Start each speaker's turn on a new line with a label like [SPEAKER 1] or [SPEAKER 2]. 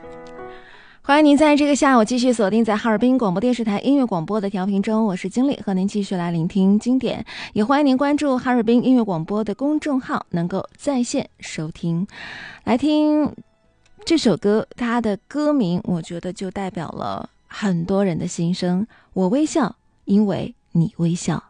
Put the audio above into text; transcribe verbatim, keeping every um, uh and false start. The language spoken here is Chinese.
[SPEAKER 1] 欢迎您在这个下午继续锁定在哈尔滨广播电视台音乐广播的调频中，我是经理，和您继续来聆听经典。也欢迎您关注哈尔滨音乐广播的公众号，能够在线收听。来听这首歌，它的歌名我觉得就代表了很多人的心声。我微笑，因为你微笑。